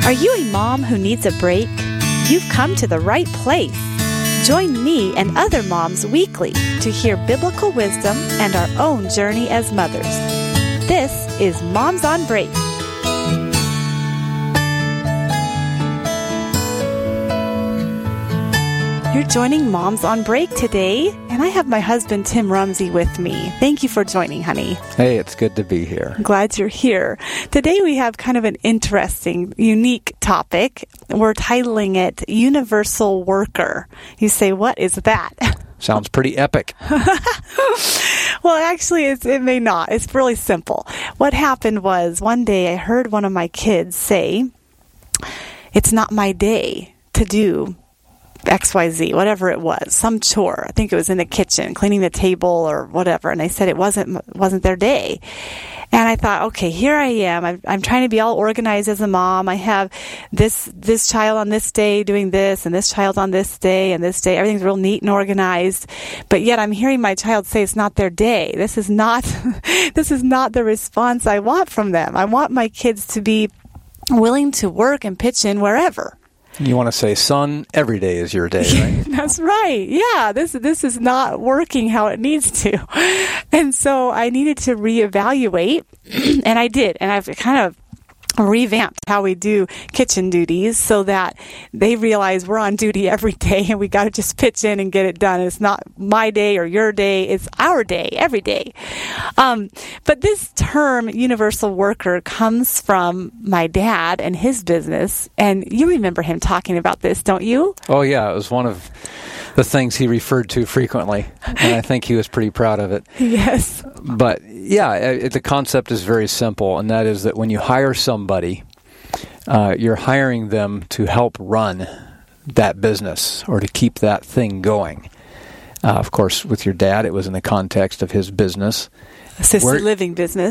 Are you a mom who needs a break? You've come to the right place. Join me and other moms weekly to hear biblical wisdom and our own journey as mothers. This is Moms on Break. You're joining Moms on Break today, and I have my husband, Tim Rumsey, with me. Thank you for joining, honey. Hey, it's good to be here. I'm glad you're here. Today we have kind of an interesting, unique topic. We're titling it Universal Worker. You say, what is that? Sounds pretty epic. Well, actually, it may not. It's really simple. What happened was one day I heard one of my kids say, it's not my day to do XYZ, whatever it was, some chore. I think it was in the kitchen, cleaning the table or whatever. And they said it wasn't their day. And I thought, okay, here I am. I'm trying to be all organized as a mom. I have this child on this day doing this, and this child on this day, and this day. Everything's real neat and organized. But yet I'm hearing my child say it's not their day. This is not the response I want from them. I want my kids to be willing to work and pitch in wherever. You want to say, son, every day is your day, right? That's right. Yeah, this is not working how it needs to. And so I needed to reevaluate, and I did. And I've kind of revamped how we do kitchen duties so that they realize we're on duty every day and we got to just pitch in and get it done. It's not my day or your day. It's our day, every day. But this term, universal worker, comes from my dad and his business. And you remember him talking about this, don't you? Oh, yeah. It was one of the things he referred to frequently. And I think he was pretty proud of it. Yes. But, yeah, the concept is very simple. And that is that when you hire somebody, you're hiring them to help run that business or to keep that thing going. Of course, with your dad, it was in the context of his business. Assisted living business.